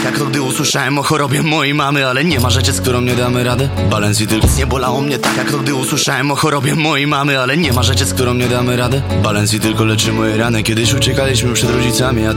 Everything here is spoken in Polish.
jak to gdy usłyszałem o chorobie mojej mamy. Ale nie ma rzeczy, z którą nie damy radę. Balenci tylko nie bolało mnie tak jak to gdy usłyszałem o chorobie mojej mamy. Ale nie ma rzeczy, z którą nie damy radę. Balenci tylko leczy moje rany. Kiedyś uciekaliśmy przed rodzicami, a